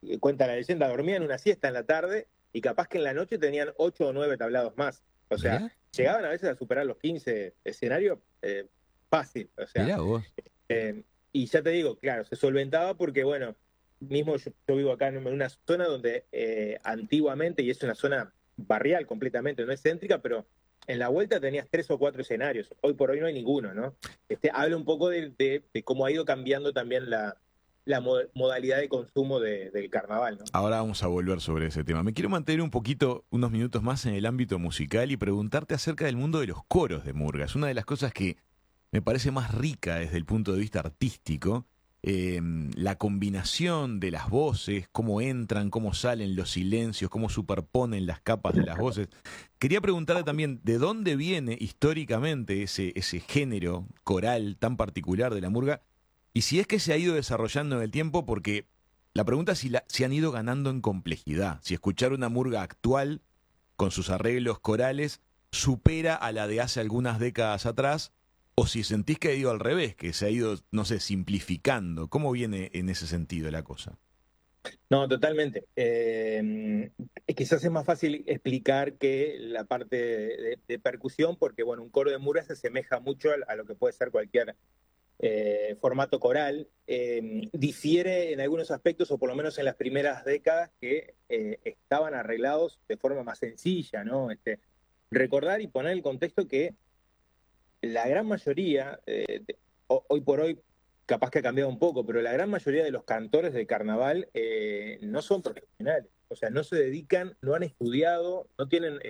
cuenta la leyenda, dormían una siesta en la tarde y capaz que en la noche tenían 8 o 9 tablados más. O sea, Mirá, llegaban a veces a superar los 15 escenarios fácil. O sea, mirá vos. y ya te digo, claro, se solventaba porque, bueno, mismo yo vivo acá en una zona donde antiguamente, y es una zona barrial completamente, no es céntrica, pero en la vuelta tenías 3 o 4 escenarios. Hoy por hoy no hay ninguno, ¿no? Habla un poco de cómo ha ido cambiando también la modalidad de consumo del carnaval, ¿no? Ahora vamos a volver sobre ese tema. Me quiero mantener un poquito, unos minutos más en el ámbito musical y preguntarte acerca del mundo de los coros de murga. Es una de las cosas que me parece más rica desde el punto de vista artístico. La combinación de las voces, cómo entran, cómo salen los silencios, cómo superponen las capas de las voces. Quería preguntarle también de dónde viene históricamente ese género coral tan particular de la murga y si es que se ha ido desarrollando en el tiempo, porque la pregunta es si han ido ganando en complejidad, si escuchar una murga actual con sus arreglos corales supera a la de hace algunas décadas atrás, o si sentís que ha ido al revés, que se ha ido, no sé, simplificando. ¿Cómo viene en ese sentido la cosa? No, totalmente. Quizás es más fácil explicar que la parte de percusión, porque bueno, un coro de murga se asemeja mucho a lo que puede ser cualquier formato coral. Difiere en algunos aspectos, o por lo menos en las primeras décadas, que estaban arreglados de forma más sencilla, ¿no? Recordar y poner el contexto que la gran mayoría, hoy por hoy capaz que ha cambiado un poco, pero la gran mayoría de los cantores de carnaval no son profesionales, o sea, no se dedican, no han estudiado, no tienen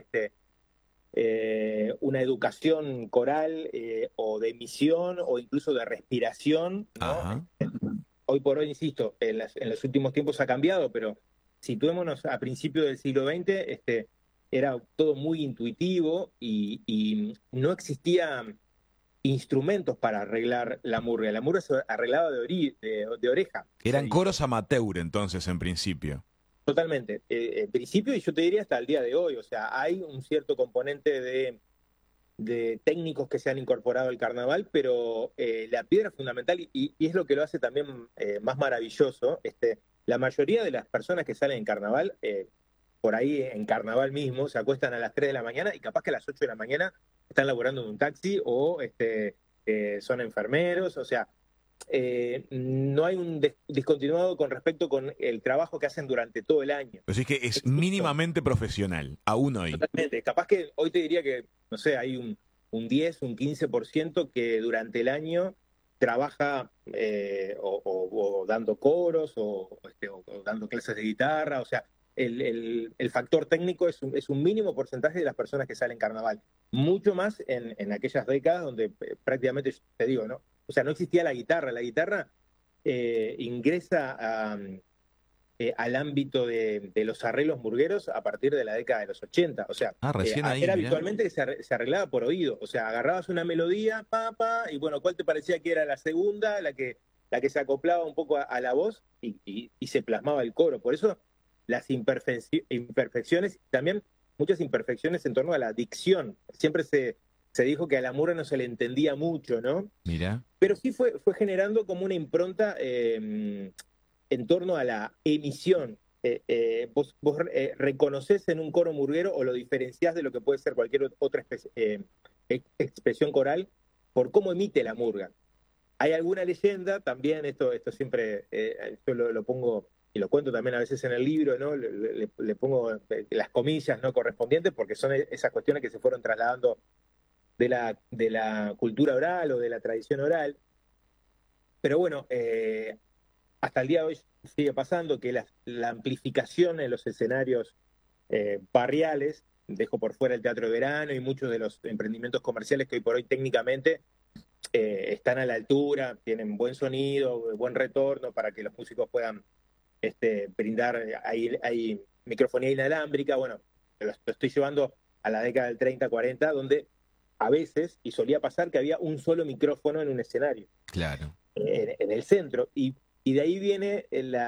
una educación coral o de emisión o incluso de respiración, ¿no? Ajá. Hoy por hoy, insisto, en los últimos tiempos ha cambiado, pero situémonos a principios del siglo XX, era todo muy intuitivo y no existía instrumentos para arreglar la murga. La murga se arreglaba de oreja. Eran coros amateur entonces, en principio. Totalmente. En principio, y yo te diría hasta el día de hoy, o sea, hay un cierto componente de técnicos que se han incorporado al carnaval, pero la piedra fundamental, y es lo que lo hace también más maravilloso, la mayoría de las personas que salen en carnaval, por ahí en carnaval mismo, se acuestan a las 3 de la mañana y capaz que a las 8 de la mañana están laburando en un taxi o son enfermeros, o sea, no hay un discontinuado con respecto con el trabajo que hacen durante todo el año. Así que es mínimamente profesional, aún hoy. Totalmente. Capaz que hoy te diría que, no sé, hay un 10, un 15% que durante el año trabaja o dando coros o dando clases de guitarra, o sea, el factor técnico es un mínimo porcentaje de las personas que salen carnaval. Mucho más en aquellas décadas donde prácticamente, te digo, ¿no? O sea, no existía la guitarra. La guitarra ingresa al ámbito de los arreglos murgueros a partir de la década de los 80. O sea, Ah, recién ahí, era mirá. habitualmente que se arreglaba por oído. O sea, agarrabas una melodía, y bueno, ¿cuál te parecía que era la segunda, la que se acoplaba un poco a la voz y se plasmaba el coro? Por eso las imperfecciones, también muchas imperfecciones en torno a la dicción. Siempre se dijo que a la murga no se le entendía mucho, ¿no? Mirá. Pero sí fue generando como una impronta en torno a la emisión. Vos reconoces en un coro murguero o lo diferenciás de lo que puede ser cualquier otra expresión coral por cómo emite la murga. Hay alguna leyenda, también esto siempre, yo lo pongo y lo cuento también a veces en el libro, ¿no? Le pongo las comillas no correspondientes porque son esas cuestiones que se fueron trasladando de la cultura oral o de la tradición oral. Pero bueno, hasta el día de hoy sigue pasando que la amplificación en los escenarios barriales, dejo por fuera el teatro de verano y muchos de los emprendimientos comerciales que hoy por hoy técnicamente están a la altura, tienen buen sonido, buen retorno para que los músicos puedan brindar, hay microfonía inalámbrica, bueno, lo estoy llevando a la década del 30, 40, donde a veces, y solía pasar, que había un solo micrófono en un escenario Claro. en el centro. Y de ahí viene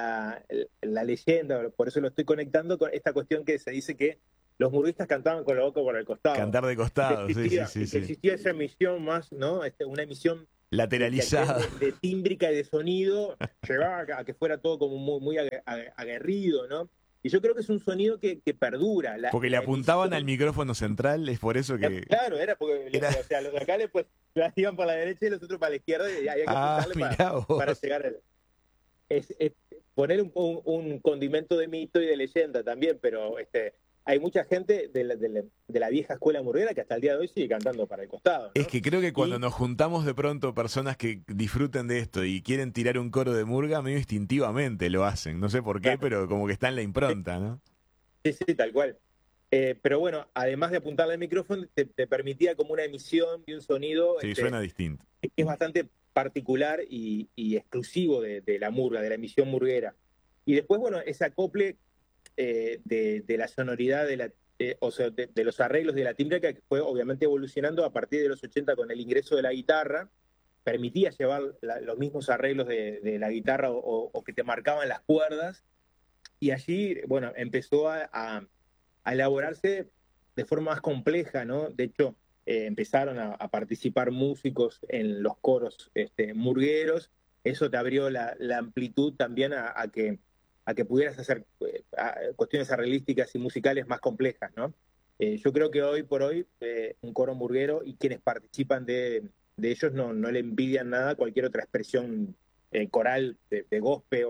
la leyenda, por eso lo estoy conectando con esta cuestión que se dice que los murguistas cantaban con la boca por el costado. Cantar de Que costado, sí, sí, existía, sí, y que sí. existía esa emisión más, ¿no? Una emisión lateralizada. De tímbrica y de sonido, llevaba a que fuera todo como muy aguerrido, ¿no? Y yo creo que es un sonido que perdura. Porque le apuntaban al micrófono central, es por eso que... Claro, era porque o sea, los de acá después iban para la derecha y los otros para la izquierda y había que apuntarle para llegar al... Es poner un condimento de mito y de leyenda también, pero hay mucha gente de la vieja escuela murguera que hasta el día de hoy sigue cantando para el costado, ¿no? Es que creo que cuando nos juntamos de pronto personas que disfruten de esto y quieren tirar un coro de murga, medio instintivamente lo hacen. No sé por qué, Claro. pero como que está en la impronta, ¿no? Sí, sí, tal cual. Pero bueno, además de apuntarle al micrófono, te permitía como una emisión y un sonido Sí, suena distinto. que es bastante particular y exclusivo de la murga, de la emisión murguera. Y después, bueno, ese acople de la sonoridad o sea, de los arreglos de la tímbrica, que fue obviamente evolucionando a partir de los 80 con el ingreso de la guitarra, permitía llevar los mismos arreglos de la guitarra o que te marcaban las cuerdas, y allí, bueno, empezó a elaborarse de forma más compleja, ¿no? De hecho, empezaron a participar músicos en los coros murgueros. Eso te abrió la amplitud también a que pudieras hacer cuestiones arreglísticas y musicales más complejas, ¿no? Yo creo que hoy por hoy un coro murguero y quienes participan de ellos no le envidian nada a cualquier otra expresión coral de gospel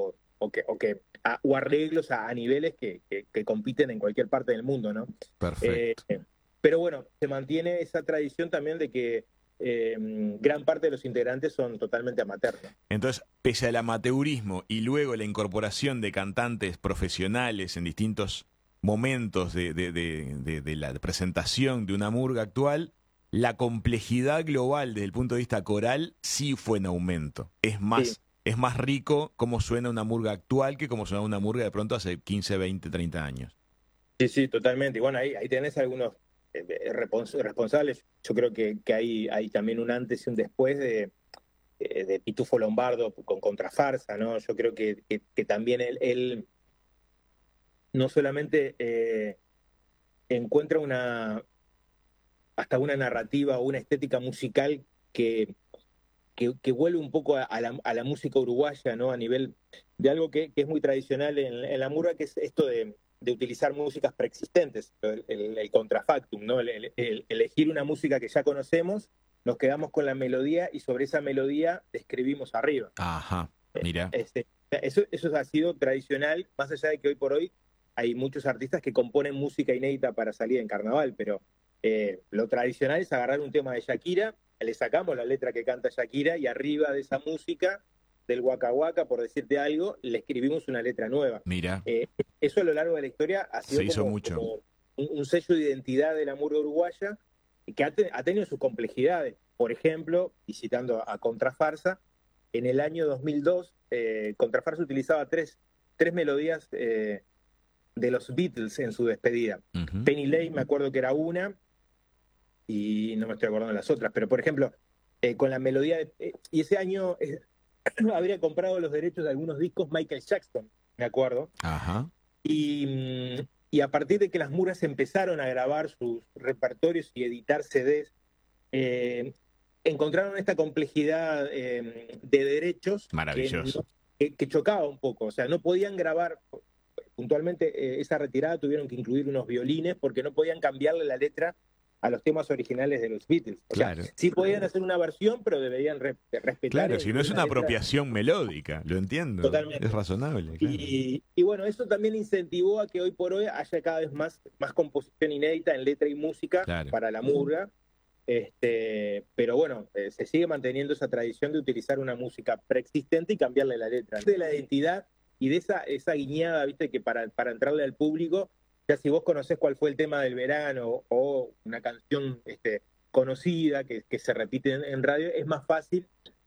o arreglos a niveles que compiten en cualquier parte del mundo, ¿no? Perfecto. Pero bueno, se mantiene esa tradición también de que gran parte de los integrantes son totalmente amateurs, ¿no? Entonces, pese al amateurismo y luego la incorporación de cantantes profesionales en distintos momentos de la presentación de una murga actual, la complejidad global desde el punto de vista coral sí fue en aumento. Sí. Es más rico cómo suena una murga actual que cómo suena una murga de pronto hace 15, 20, 30 años. Sí, sí, totalmente. Y bueno, ahí tenés algunos responsables. Yo creo que hay también un antes y un después de Pitufo Lombardo con Contrafarsa, ¿no? Yo creo que también él no solamente encuentra hasta una narrativa o una estética musical que vuelve un poco a la música uruguaya, ¿no? A nivel de algo que es muy tradicional en la murga, que es esto de utilizar músicas preexistentes, el contrafactum, ¿no? Elegir una música que ya conocemos, nos quedamos con la melodía y sobre esa melodía escribimos arriba. Ajá, mira. Eso ha sido tradicional, más allá de que hoy por hoy hay muchos artistas que componen música inédita para salir en carnaval, pero lo tradicional es agarrar un tema de Shakira, le sacamos la letra que canta Shakira y arriba de esa música del Waka Waka, por decirte algo, le escribimos una letra nueva. Mira, Eso a lo largo de la historia ha sido se hizo mucho. como un sello de identidad de la murga uruguaya que ha tenido sus complejidades. Por ejemplo, y citando a Contrafarsa, en el año 2002, Contrafarsa utilizaba tres melodías de los Beatles en su despedida. Uh-huh. Penny Lane, me acuerdo que era una, y no me estoy acordando de las otras, pero por ejemplo, con la melodía y ese año habría comprado los derechos de algunos discos Michael Jackson, me acuerdo. Ajá. Y a partir de que las murgas empezaron a grabar sus repertorios y editar CDs, encontraron esta complejidad de derechos Maravilloso. que chocaba un poco. O sea, no podían grabar puntualmente esa retirada, tuvieron que incluir unos violines porque no podían cambiarle la letra a los temas originales de los Beatles. O Claro. sea, sí podían hacer una versión, pero deberían respetar. Claro, si no es una letra. apropiación melódica, lo entiendo. Totalmente. Es razonable. Claro. Y bueno, eso también incentivó a que hoy por hoy haya cada vez más composición inédita en letra y música Claro. para la murga. Pero bueno, se sigue manteniendo esa tradición de utilizar una música preexistente y cambiarle la letra. De la identidad y de esa guiñada, viste, que para entrarle al público, ya si vos conocés cuál fue el tema del verano o una canción conocida que se repite en radio, es más fácil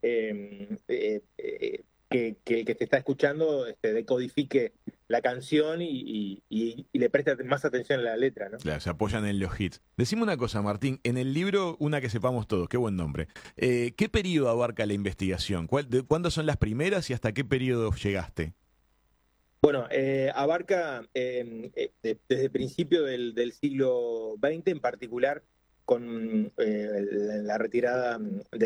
que el que te está escuchando decodifique la canción y le preste más atención a la letra, ¿no? Claro, se apoyan en los hits. Decime una cosa, Martín. En el libro, una que sepamos todos, qué buen nombre. ¿Qué periodo abarca la investigación? ¿Cuándo son las primeras y hasta qué periodo llegaste? Bueno, abarca desde el principio del siglo XX, en particular la retirada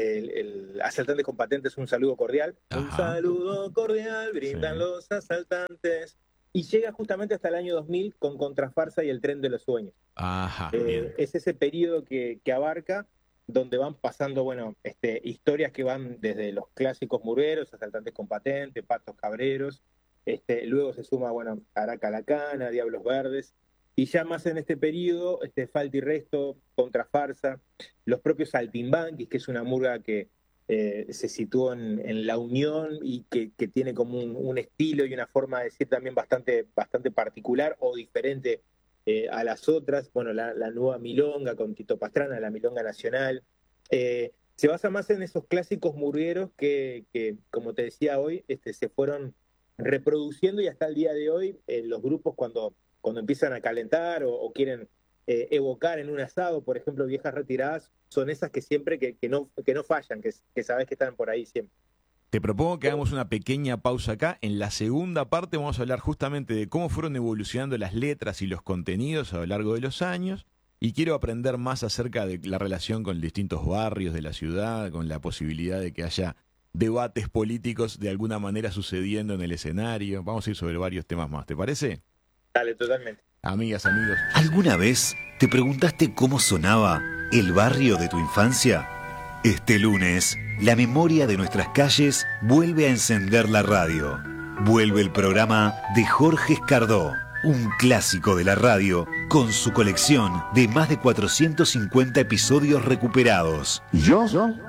del Asaltantes con Patentes, un saludo cordial. Ajá. Un saludo cordial, brindan los asaltantes. Y llega justamente hasta el año 2000 con Contrafarsa y El Tren de los Sueños. Ajá, bien. Es ese periodo que abarca, donde van pasando, historias que van desde los clásicos murgueros, Asaltantes con Patente, Patos Cabreros, luego se suma, Araca la Cana, Diablos Verdes, y ya más en este periodo, Falta y Resto, Contrafarsa, los propios Saltimbanquis, que es una murga que se situó en La Unión y que tiene como un estilo y una forma de decir también bastante particular o diferente a las otras. La nueva milonga con Tito Pastrana, la milonga nacional, se basa más en esos clásicos murgueros que como te decía hoy, se fueron reproduciendo, y hasta el día de hoy los grupos cuando empiezan a calentar o quieren evocar en un asado, por ejemplo, viejas retiradas, son esas que siempre que no fallan, que sabes que están por ahí siempre. Te propongo que hagamos una pequeña pausa acá. En la segunda parte vamos a hablar justamente de cómo fueron evolucionando las letras y los contenidos a lo largo de los años, y quiero aprender más acerca de la relación con distintos barrios de la ciudad, con la posibilidad de que haya debates políticos de alguna manera sucediendo en el escenario. Vamos a ir sobre varios temas más, ¿te parece? Dale, totalmente. Amigas, amigos. ¿Alguna vez te preguntaste cómo sonaba el barrio de tu infancia? Este lunes, la memoria de nuestras calles vuelve a encender la radio. Vuelve el programa de Jorge Escardó, un clásico de la radio, con su colección de más de 450 episodios recuperados. Yo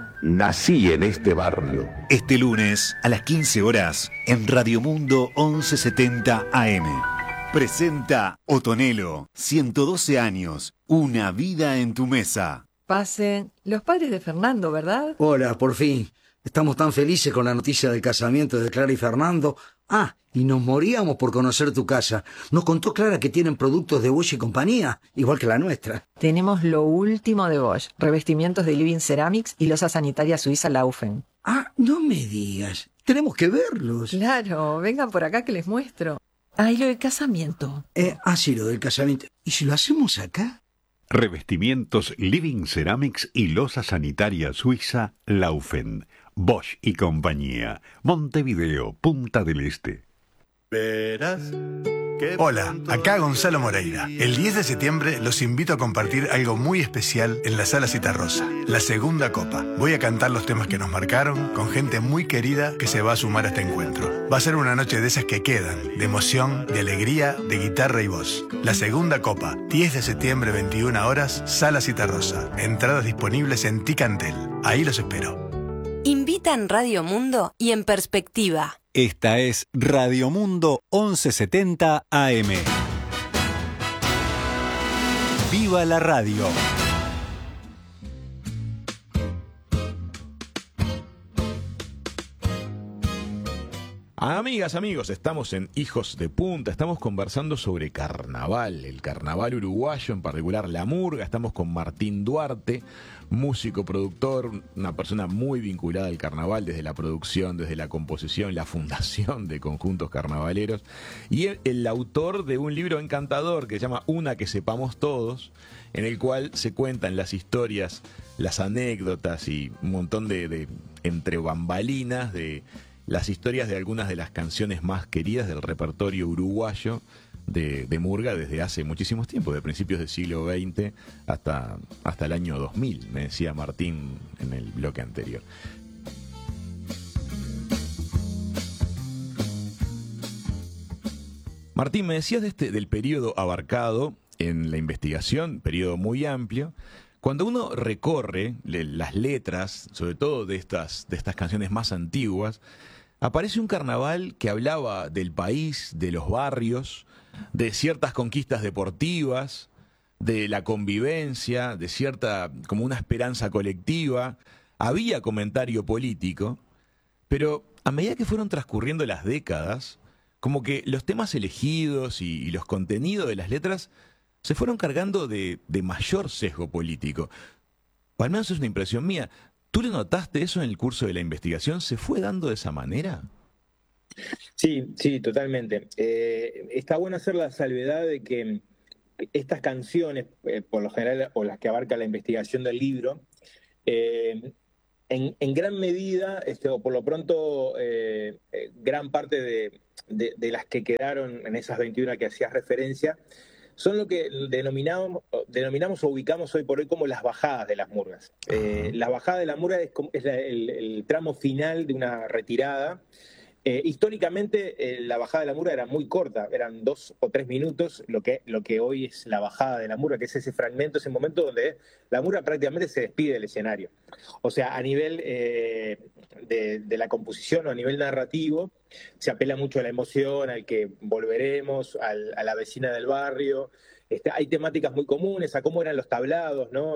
nací en este barrio. Este lunes, a las 15 horas, en Radio Mundo 1170 AM. Presenta Otonelo, 112 años, una vida en tu mesa. Pasen. Los padres de Fernando, ¿verdad? Hola, por fin. Estamos tan felices con la noticia del casamiento de Clara y Fernando. Y nos moríamos por conocer tu casa. Nos contó Clara que tienen productos de Bosch y compañía, igual que la nuestra. Tenemos lo último de Bosch, revestimientos de Living Ceramics y losa sanitaria suiza Laufen. No me digas. Tenemos que verlos. Claro, vengan por acá que les muestro. Y lo del casamiento. Sí, lo del casamiento. ¿Y si lo hacemos acá? Revestimientos Living Ceramics y losa sanitaria suiza Laufen. Bosch y compañía. Montevideo, Punta del Este. Hola, acá Gonzalo Moreira. El 10 de septiembre los invito a compartir algo muy especial en la Sala Citarrosa, la segunda copa. Voy a cantar los temas que nos marcaron con gente muy querida que se va a sumar a este encuentro. Va a ser una noche de esas que quedan, de emoción, de alegría, de guitarra y voz. La segunda copa, 10 de septiembre, 21 horas, Sala Citarrosa. Entradas disponibles en Ticantel. Ahí los espero. Invita en Radio Mundo y en Perspectiva. Esta es Radio Mundo 1170 AM. ¡Viva la radio! Amigas, amigos, estamos en Hijos de Punta, estamos conversando sobre carnaval, el carnaval uruguayo, en particular la murga. Estamos con Martín Duarte, músico, productor, una persona muy vinculada al carnaval, desde la producción, desde la composición, la fundación de conjuntos carnavaleros, y el autor de un libro encantador que se llama Una que sepamos todos, en el cual se cuentan las historias, las anécdotas y un montón de entre bambalinas de las historias de algunas de las canciones más queridas del repertorio uruguayo de murga desde hace muchísimos tiempos, de principios del siglo XX hasta el año 2000, me decía Martín en el bloque anterior. Martín, me decías del periodo abarcado en la investigación, periodo muy amplio. Cuando uno recorre las letras, sobre todo de estas canciones más antiguas, aparece un carnaval que hablaba del país, de los barrios, de ciertas conquistas deportivas, de la convivencia, de cierta, como una esperanza colectiva. Había comentario político, pero a medida que fueron transcurriendo las décadas, como que los temas elegidos y los contenidos de las letras se fueron cargando de mayor sesgo político. O al menos es una impresión mía. ¿Tú le notaste eso en el curso de la investigación? ¿Se fue dando de esa manera? Sí, totalmente. Está bueno hacer la salvedad de que estas canciones, por lo general, o las que abarca la investigación del libro, en gran medida, o por lo pronto, gran parte de las que quedaron en esas 21 que hacías referencia, son lo que denominamos o ubicamos hoy por hoy como las bajadas de las murgas. La bajada de la murga es el tramo final de una retirada. Históricamente la bajada de la murga era muy corta, eran 2 o 3 minutos, lo que hoy es la bajada de la murga, que es ese fragmento, ese momento donde la murga prácticamente se despide del escenario. O sea, a nivel de la composición o a nivel narrativo, se apela mucho a la emoción, al que volveremos, a la vecina del barrio. Hay temáticas muy comunes, a cómo eran los tablados, ¿no?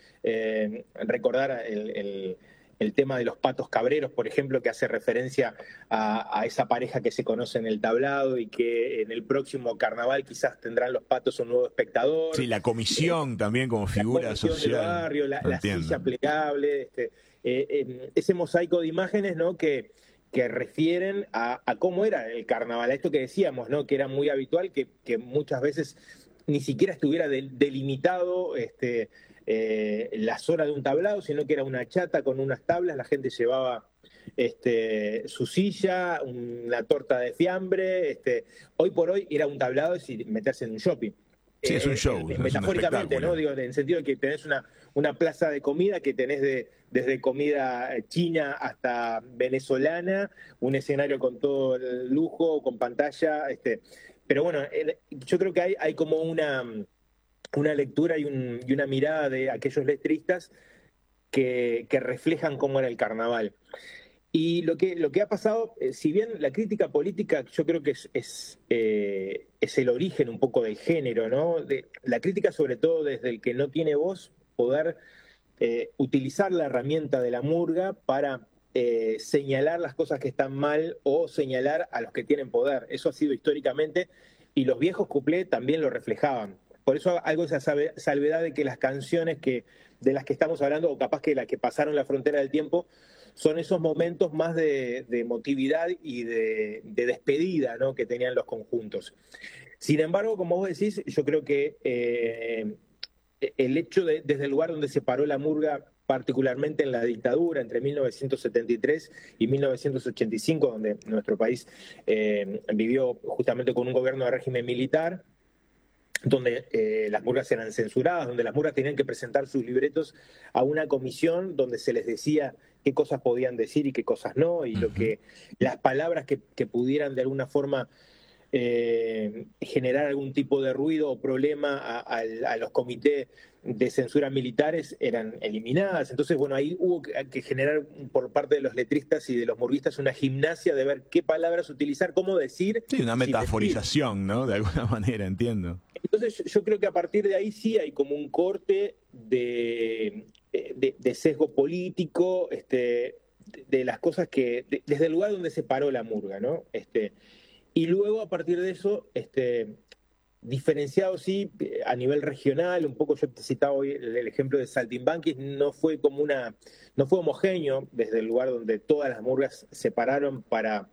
Recordar el tema de los patos cabreros, por ejemplo, que hace referencia a esa pareja que se conoce en el tablado y que en el próximo carnaval quizás tendrán los patos un nuevo espectador. Sí, la comisión también como figura social. Del barrio, la silla plegable, ese mosaico de imágenes, ¿no? que refieren a cómo era el carnaval, a esto que decíamos, ¿no? Que era muy habitual que muchas veces ni siquiera estuviera delimitado la zona de un tablado, sino que era una chata con unas tablas, la gente llevaba su silla, una torta de fiambre, hoy por hoy era un tablado y meterse en un shopping. Sí, es un show. Metafóricamente, ¿no? Digo, en el sentido de que tenés una plaza de comida que tenés desde comida china hasta venezolana, un escenario con todo el lujo, con pantalla, pero bueno, yo creo que hay como una lectura y una mirada de aquellos letristas que reflejan cómo era el carnaval. Y lo que ha pasado, si bien la crítica política yo creo que es el origen un poco del género, ¿no? La crítica sobre todo desde el que no tiene voz, poder utilizar la herramienta de la murga para señalar las cosas que están mal o señalar a los que tienen poder. Eso ha sido históricamente, y los viejos cuplés también lo reflejaban. Por eso algo esa salvedad de que las canciones de las que estamos hablando, o capaz que las que pasaron la frontera del tiempo, son esos momentos más de emotividad y de despedida, ¿no? Que tenían los conjuntos. Sin embargo, como vos decís, yo creo que el hecho desde el lugar donde se paró la murga, particularmente en la dictadura, entre 1973 y 1985, donde nuestro país vivió justamente con un gobierno de régimen militar, donde las murgas eran censuradas, donde las murgas tenían que presentar sus libretos a una comisión donde se les decía qué cosas podían decir y qué cosas no, y las palabras que pudieran de alguna forma generar algún tipo de ruido o problema a los comités de censura militares eran eliminadas. Entonces, bueno, ahí hubo que generar por parte de los letristas y de los murguistas una gimnasia de ver qué palabras utilizar, cómo decir. Sí, una metaforización, ¿no? De alguna manera, entiendo. Entonces, yo creo que a partir de ahí sí hay como un corte de sesgo político, de las cosas desde el lugar donde se paró la murga, ¿no? Y luego, a partir de eso, diferenciado sí a nivel regional, un poco yo te citaba hoy el ejemplo de Saltimbanquis, no fue homogéneo desde el lugar donde todas las murgas se pararon para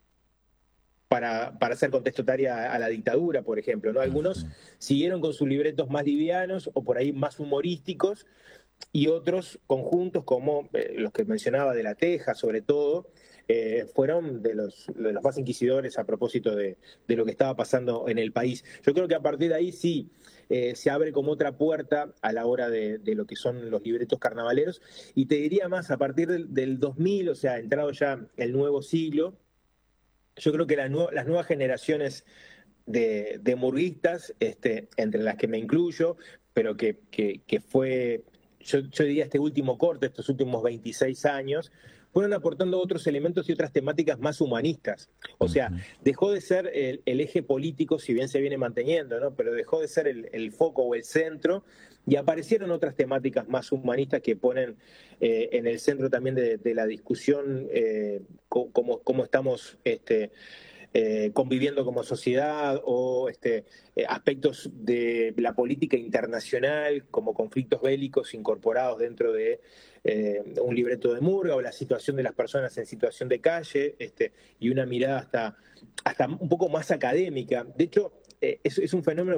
hacer contestataria a la dictadura, por ejemplo, ¿no? Algunos siguieron con sus libretos más livianos o por ahí más humorísticos, y otros conjuntos, como los que mencionaba de La Teja, sobre todo, fueron de los más inquisidores a propósito de lo que estaba pasando en el país. Yo creo que a partir de ahí sí se abre como otra puerta a la hora de lo que son los libretos carnavaleros, y te diría más, a partir del 2000, o sea, entrado ya el nuevo siglo, yo creo que las nuevas generaciones de murguistas, entre las que me incluyo, pero que fue, yo diría, este último corte, estos últimos 26 años, fueron aportando otros elementos y otras temáticas más humanistas. O sea, dejó de ser el eje político, si bien se viene manteniendo, ¿no? Pero dejó de ser el foco o el centro, y aparecieron otras temáticas más humanistas que ponen en el centro también de la discusión cómo estamos conviviendo como sociedad, o aspectos de la política internacional, como conflictos bélicos incorporados dentro de un libreto de murga, o la situación de las personas en situación de calle, y una mirada hasta un poco más académica. De hecho, es un fenómeno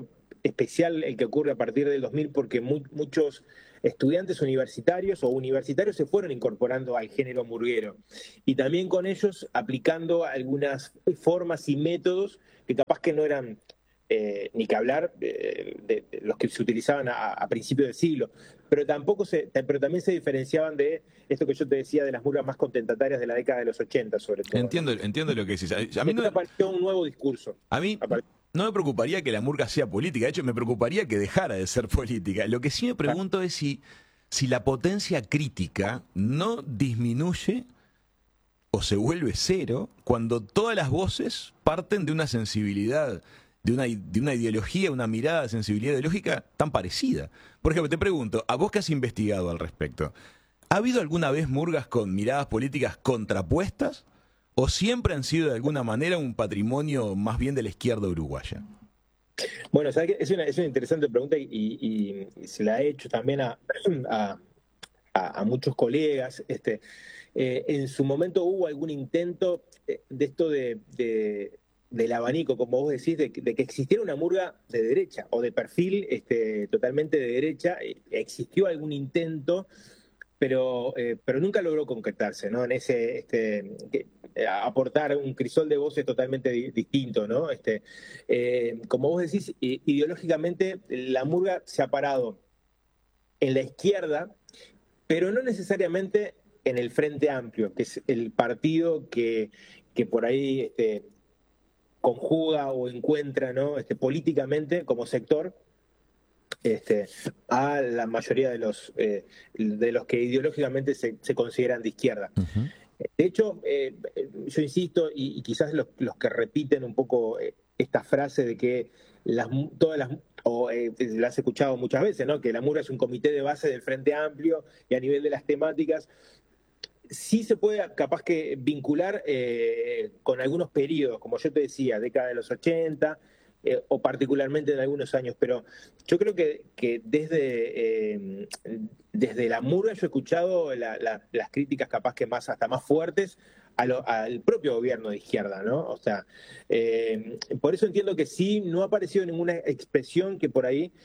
especial el que ocurre a partir del 2000 porque muchos estudiantes universitarios o universitarios se fueron incorporando al género murguero y también con ellos aplicando algunas formas y métodos que capaz que no eran ni que hablar de los que se utilizaban a principios del siglo, pero también se diferenciaban de esto que yo te decía de las murgas más contentatarias de la década de los 80 sobre todo. Entiendo lo que decís. A mí no apareció un nuevo discurso. A mí no me preocuparía que la murga sea política, de hecho me preocuparía que dejara de ser política. Lo que sí me pregunto es si la potencia crítica no disminuye o se vuelve cero cuando todas las voces parten de una sensibilidad, de una ideología, una mirada de sensibilidad ideológica tan parecida. Por ejemplo, te pregunto, a vos que has investigado al respecto, ¿ha habido alguna vez murgas con miradas políticas contrapuestas o siempre han sido de alguna manera un patrimonio más bien de la izquierda uruguaya? Bueno, ¿sabes qué? Es una interesante pregunta y se la he hecho también a muchos colegas. En su momento hubo algún intento de esto del abanico, como vos decís, de que existiera una murga de derecha o de perfil totalmente de derecha. Existió algún intento, pero nunca logró concretarse, ¿no? En ese aportar un crisol de voces totalmente distinto, ¿no? Como vos decís, ideológicamente la murga se ha parado en la izquierda, pero no necesariamente en el Frente Amplio, que es el partido que por ahí conjuga o encuentra, ¿no? Políticamente como sector a la mayoría de los que ideológicamente se consideran de izquierda. Uh-huh. De hecho, yo insisto, y quizás los que repiten un poco esta frase de que la has escuchado muchas veces, ¿no? Que la murga es un comité de base del Frente Amplio y a nivel de las temáticas, sí se puede capaz que vincular con algunos periodos, como yo te decía, década de los 80, o particularmente en algunos años, pero yo creo que desde la murga yo he escuchado las críticas capaz que hasta más fuertes al propio gobierno de izquierda, ¿no? O sea, por eso entiendo que sí, no ha aparecido ninguna expresión que por ahí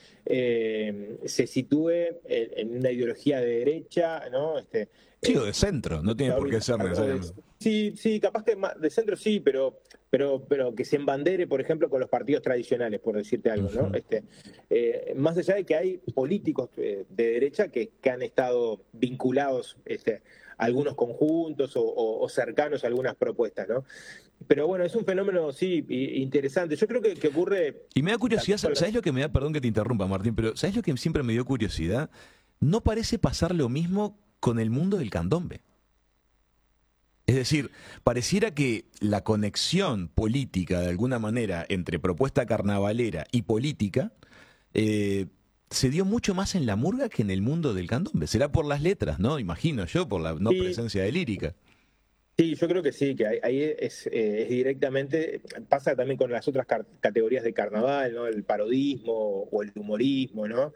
se sitúe en una ideología de derecha, ¿no? Sí, o de centro, no tiene por qué ser necesariamente. Sí, capaz que de centro sí, pero que se embandere, por ejemplo, con los partidos tradicionales, por decirte algo, ¿no? Más allá de que hay políticos de derecha que han estado vinculados a algunos conjuntos o cercanos a algunas propuestas, ¿no? Pero bueno, es un fenómeno, sí, interesante. Yo creo que ocurre... Y me da curiosidad, ¿sabes lo que me da? Perdón que te interrumpa, Martín, pero ¿sabes lo que siempre me dio curiosidad? No parece pasar lo mismo con el mundo del candombe. Es decir, pareciera que la conexión política, de alguna manera, entre propuesta carnavalera y política, se dio mucho más en la murga que en el mundo del candombe. Será por las letras, ¿no? Imagino yo, por la no presencia de lírica. Sí, yo creo que sí, que ahí es directamente, pasa también con las otras categorías de carnaval, ¿no? El parodismo o el humorismo, ¿no?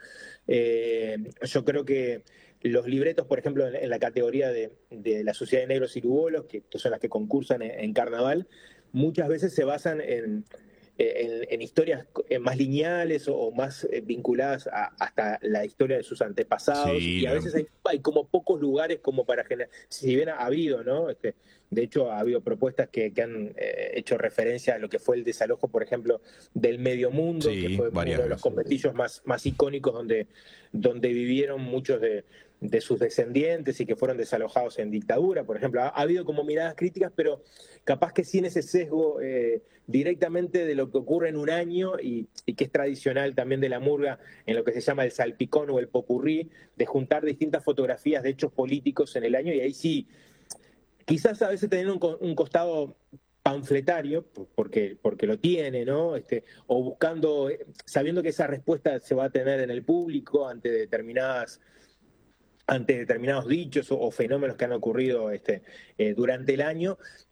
Yo creo que los libretos, por ejemplo, en la categoría de la Sociedad de Negros y Lugolos, que son las que concursan en carnaval, muchas veces se basan en historias más lineales o más vinculadas hasta la historia de sus antepasados, sí, y a veces hay como pocos lugares como para generar, si bien ha habido, ¿no? De hecho, ha habido propuestas que han hecho referencia a lo que fue el desalojo, por ejemplo, del Medio Mundo, sí, que fue uno de los conventillos más icónicos donde vivieron muchos de sus descendientes y que fueron desalojados en dictadura, por ejemplo. Ha habido como miradas críticas, pero capaz que sí en ese sesgo directamente de lo que ocurre en un año y que es tradicional también de la murga en lo que se llama el salpicón o el popurrí, de juntar distintas fotografías de hechos políticos en el año, y ahí sí, quizás a veces teniendo un costado panfletario, porque lo tiene, ¿no? O buscando, sabiendo que esa respuesta se va a tener en el público ante determinados dichos o fenómenos que han ocurrido durante el año,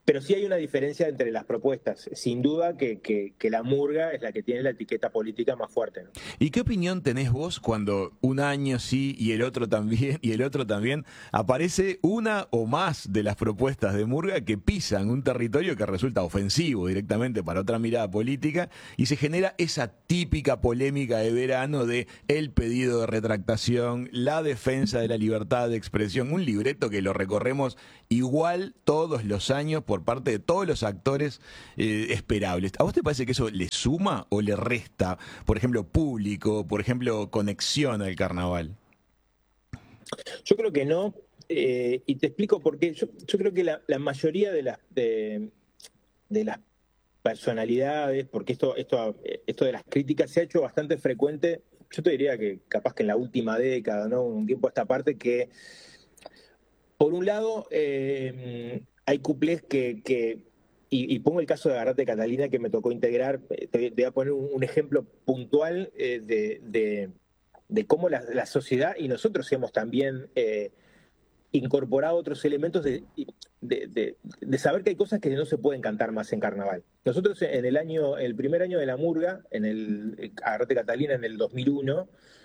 Pero sí hay una diferencia entre las propuestas. Sin duda que la murga es la que tiene la etiqueta política más fuerte, ¿no? ¿Y qué opinión tenés vos cuando un año sí y el otro también aparece una o más de las propuestas de murga que pisan un territorio que resulta ofensivo directamente para otra mirada política y se genera esa típica polémica de verano de el pedido de retractación, la defensa de la libertad de expresión, un libreto que lo recorremos igual todos los años por parte de todos los actores esperables? ¿A vos te parece que eso le suma o le resta, por ejemplo, público, por ejemplo, conexión al carnaval? Yo creo que no, y te explico por qué. Yo creo que la mayoría de las personalidades, porque esto de las críticas se ha hecho bastante frecuente, yo te diría que capaz que en la última década, ¿no? Un tiempo a esta parte que, por un lado, hay cuplés y pongo el caso de Agarrate Catalina que me tocó integrar. Te voy a poner un ejemplo puntual de cómo la sociedad y nosotros hemos también incorporado otros elementos de saber que hay cosas que no se pueden cantar más en carnaval. Nosotros en el primer año de la murga, en el Agarrate Catalina en el 2001,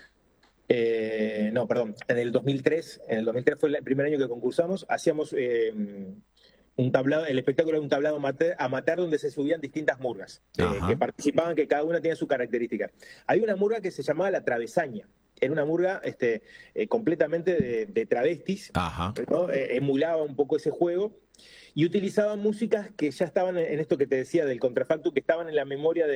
no, perdón, en el 2003 fue el primer año que concursamos, hacíamos un tablado, el espectáculo era un tablado amateur donde se subían distintas murgas que participaban, que cada una tenía su característica. Hay una murga que se llamaba La Travesaña. Era una murga completamente de travestis, ¿no? Emulaba un poco ese juego y utilizaba músicas que ya estaban en esto que te decía del contrafacto, que estaban en la memoria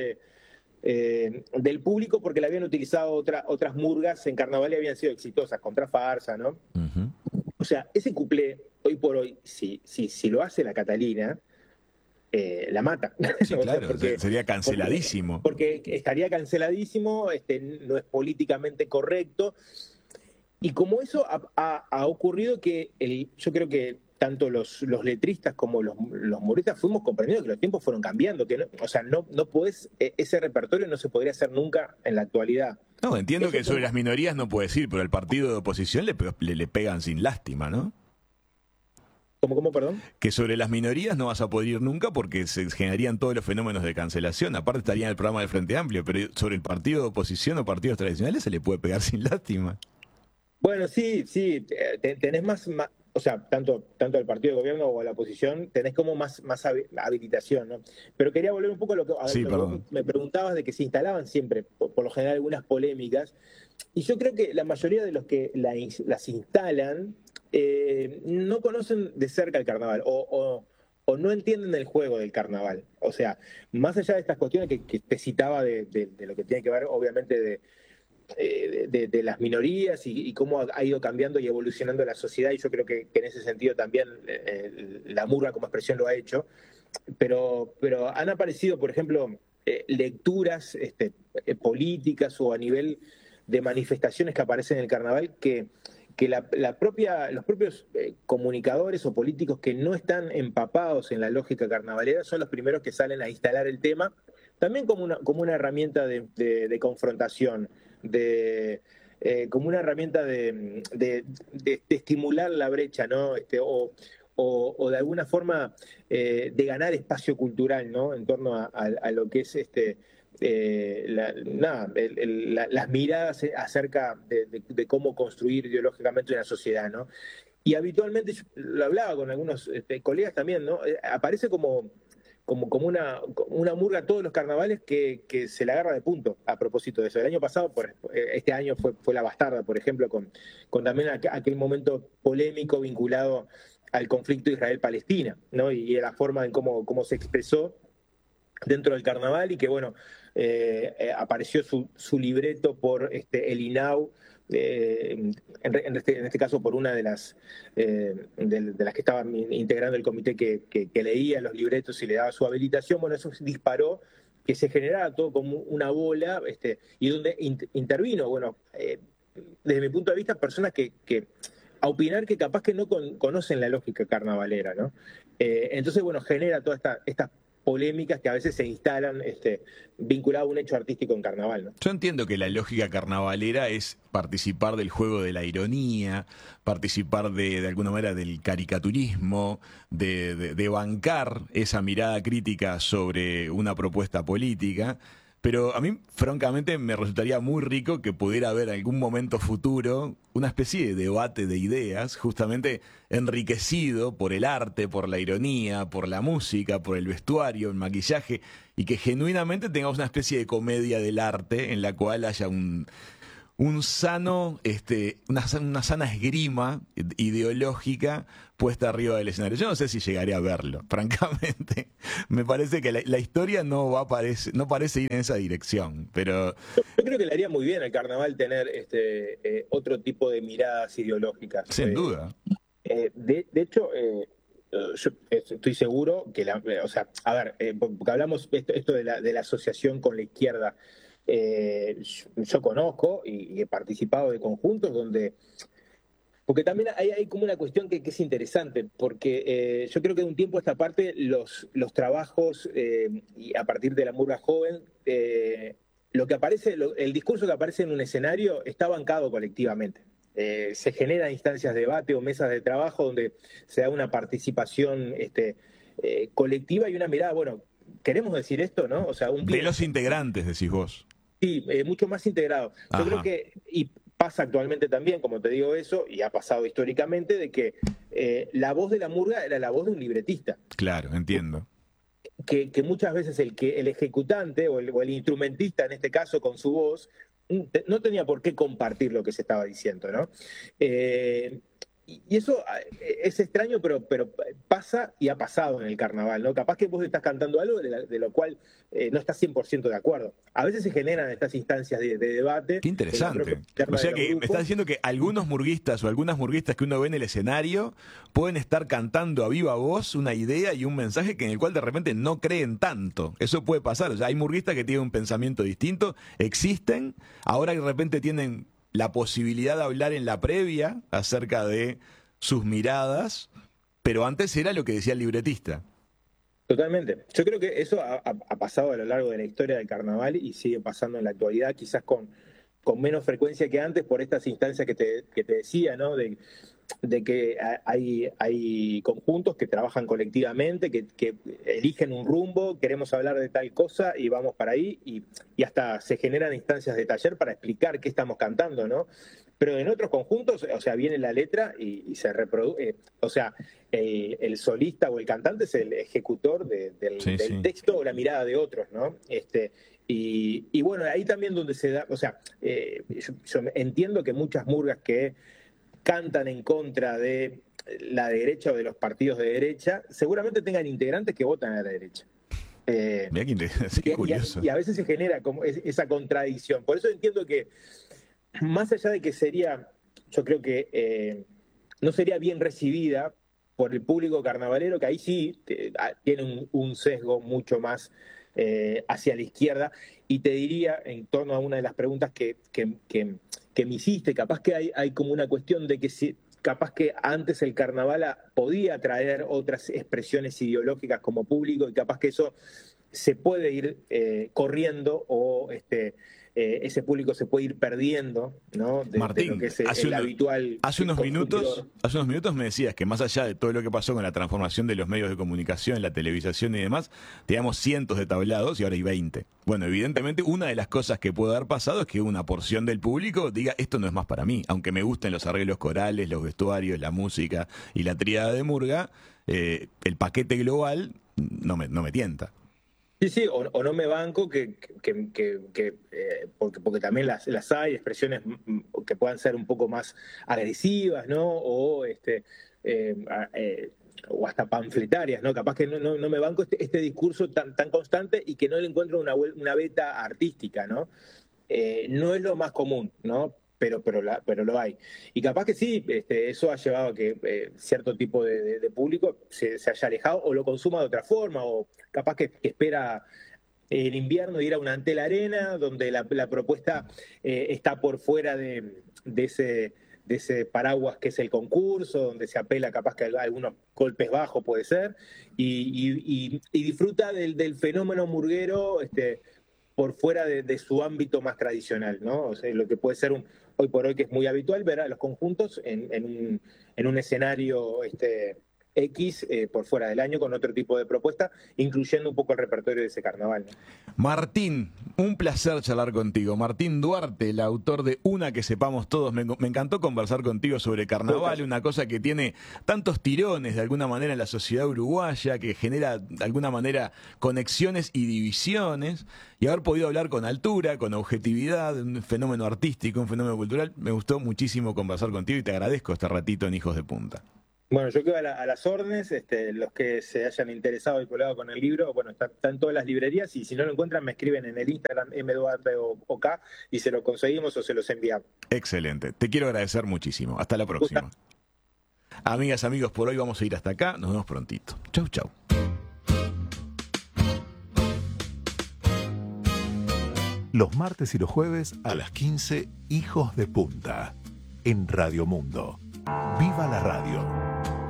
del público porque la habían utilizado otras murgas en carnaval y habían sido exitosas, Contrafarsa, ¿no? Uh-huh. O sea, ese cuplé, hoy por hoy, si lo hace la Catalina, la mata. Sí, claro, sería canceladísimo. Porque estaría canceladísimo, no es políticamente correcto. Y como eso ha ocurrido que yo creo que tanto los letristas como los humoristas fuimos comprendiendo que los tiempos fueron cambiando, que no podés, ese repertorio no se podría hacer nunca en la actualidad. No, entiendo que sobre las minorías no puedes ir, pero al partido de oposición le pegan sin lástima, ¿no? ¿Cómo, perdón? Que sobre las minorías no vas a poder ir nunca porque se generarían todos los fenómenos de cancelación. Aparte estaría en el programa del Frente Amplio, pero sobre el partido de oposición o partidos tradicionales se le puede pegar sin lástima. Bueno, sí, tenés más, o sea, tanto al partido de gobierno o a la oposición, tenés como más habilitación, ¿no? Pero quería volver un poco a lo que me preguntabas de que se instalaban siempre, por lo general, algunas polémicas. Y yo creo que la mayoría de los que las instalan no conocen de cerca el carnaval o no entienden el juego del carnaval. O sea, más allá de estas cuestiones que te citaba de lo que tiene que ver, obviamente, de las minorías y cómo ha ido cambiando y evolucionando la sociedad, y yo creo que en ese sentido también la murga como expresión lo ha hecho, pero han aparecido, por ejemplo, lecturas políticas o a nivel de manifestaciones que aparecen en el carnaval que los propios comunicadores o políticos que no están empapados en la lógica carnavalera son los primeros que salen a instalar el tema, también como una herramienta de confrontación, como una herramienta de estimular la brecha, ¿no? O de alguna forma de ganar espacio cultural, ¿no? En torno a lo que es las miradas acerca de cómo construir ideológicamente una sociedad, ¿no? Y habitualmente, yo lo hablaba con algunos colegas también, ¿no? Aparece como una murga todos los carnavales que se la agarra de punto a propósito de eso. El año pasado, este año fue La Bastarda, por ejemplo, con también aquel momento polémico vinculado al conflicto Israel-Palestina, ¿no? Y la forma en cómo se expresó dentro del carnaval y que, bueno, apareció su libreto por el INAU, en este caso por una de las que estaban integrando el comité que leía los libretos y le daba su habilitación. Bueno, eso disparó que se generara todo como una bola, y donde intervino, bueno, desde mi punto de vista, personas que a opinar que capaz que no conocen la lógica carnavalera, ¿no? Entonces, bueno, genera todas estas polémicas que a veces se instalan vinculadas a un hecho artístico en carnaval, ¿no? Yo entiendo que la lógica carnavalera es participar del juego de la ironía, participar de alguna manera del caricaturismo, de bancar esa mirada crítica sobre una propuesta política. Pero a mí, francamente, me resultaría muy rico que pudiera haber en algún momento futuro una especie de debate de ideas, justamente enriquecido por el arte, por la ironía, por la música, por el vestuario, el maquillaje, y que genuinamente tengamos una especie de comedia del arte en la cual haya un sano, una sana esgrima ideológica puesta arriba del escenario. Yo no sé si llegaré a verlo, francamente. Me parece que la historia no parece ir en esa dirección, pero... Yo creo que le haría muy bien al carnaval tener otro tipo de miradas ideológicas. Sin duda. De hecho, yo estoy seguro que porque hablamos esto de la asociación con la izquierda. Yo conozco y he participado de conjuntos porque también hay como una cuestión que es interesante, porque yo creo que de un tiempo a esta parte los trabajos, y a partir de la murga joven, lo que aparece, el discurso que aparece en un escenario está bancado colectivamente. Se generan instancias de debate o mesas de trabajo donde se da una participación colectiva y una mirada, bueno, queremos decir esto, ¿no? O sea, de los integrantes, decís vos. Sí, mucho más integrado. Yo creo que, y pasa actualmente también, como te digo eso, y ha pasado históricamente, de que la voz de la murga era la voz de un libretista. Claro, entiendo. Que muchas veces el ejecutante o el instrumentista, en este caso, con su voz, no tenía por qué compartir lo que se estaba diciendo, ¿no? Y eso es extraño, pero pasa y ha pasado en el carnaval, ¿no? Capaz que vos estás cantando algo de lo cual no estás 100% de acuerdo. A veces se generan estas instancias de debate. Qué interesante. O sea que me estás diciendo que algunos murguistas o algunas murguistas que uno ve en el escenario pueden estar cantando a viva voz una idea y un mensaje en el cual de repente no creen tanto. Eso puede pasar. O sea, hay murguistas que tienen un pensamiento distinto, existen, ahora de repente tienen la posibilidad de hablar en la previa acerca de sus miradas, pero antes era lo que decía el libretista. Totalmente. Yo creo que eso ha pasado a lo largo de la historia del carnaval y sigue pasando en la actualidad, quizás con menos frecuencia que antes por estas instancias que te decía, ¿no? De que hay conjuntos que trabajan colectivamente, que eligen un rumbo, queremos hablar de tal cosa y vamos para ahí, y hasta se generan instancias de taller para explicar qué estamos cantando, ¿no? Pero en otros conjuntos, o sea, viene la letra y se reproduce, o sea, el solista o el cantante es el ejecutor del texto o la mirada de otros, ¿no? Y bueno, ahí también donde se da, o sea, yo entiendo que muchas murgas que cantan en contra de la derecha o de los partidos de derecha, seguramente tengan integrantes que votan a la derecha. Mirá qué curioso. Y a veces se genera como esa contradicción. Por eso entiendo que, más allá de que yo creo que no sería bien recibida por el público carnavalero, que ahí sí tiene un sesgo mucho más hacia la izquierda, y te diría, en torno a una de las preguntas que me hiciste, capaz que hay como una cuestión de que capaz que antes el carnaval podía traer otras expresiones ideológicas como público, y capaz que eso se puede ir corriendo o ese público se puede ir perdiendo, ¿no? Martín, de lo que es el habitual. Hace unos minutos me decías que más allá de todo lo que pasó con la transformación de los medios de comunicación, la televisación y demás, teníamos cientos de tablados y ahora hay 20. Bueno, evidentemente una de las cosas que puede haber pasado es que una porción del público diga esto no es más para mí, aunque me gusten los arreglos corales, los vestuarios, la música y la tríada de murga, el paquete global no me tienta. Sí, o no me banco porque también las hay, expresiones que puedan ser un poco más agresivas, ¿no? O hasta panfletarias, ¿no? Capaz que no me banco este discurso tan constante y que no le encuentro una beta artística, ¿no? No es lo más común, ¿no? Pero lo hay. Y capaz que sí, eso ha llevado a que cierto tipo de público se haya alejado o lo consuma de otra forma, o capaz que espera el invierno ir a una Antel Arena, donde la propuesta está por fuera de ese paraguas que es el concurso, donde se apela capaz que a algunos golpes bajos puede ser, y disfruta del fenómeno murguero por fuera de su ámbito más tradicional, ¿no? O sea, lo que puede ser hoy por hoy, que es muy habitual ver a los conjuntos en un escenario X por fuera del año con otro tipo de propuesta, incluyendo un poco el repertorio de ese carnaval, ¿no? Martín, un placer charlar contigo. Martín Duarte, el autor de Una que sepamos todos. Me encantó conversar contigo sobre carnaval, una cosa que tiene tantos tirones de alguna manera en la sociedad uruguaya, que genera de alguna manera conexiones y divisiones, y haber podido hablar con altura, con objetividad, un fenómeno artístico, un fenómeno cultural. Me gustó muchísimo conversar contigo y te agradezco este ratito en Hijos de Punta. Bueno, yo quedo a las órdenes, los que se hayan interesado y colgado con el libro, bueno, está en todas las librerías, y si no lo encuentran me escriben en el Instagram mduarteok y se lo conseguimos o se los enviamos. Excelente, te quiero agradecer muchísimo, hasta la próxima. Amigas, amigos, por hoy vamos a ir hasta acá, nos vemos prontito. Chau, chau. Los martes y los jueves a las 15, Hijos de Punta, en Radio Mundo. ¡Viva la radio!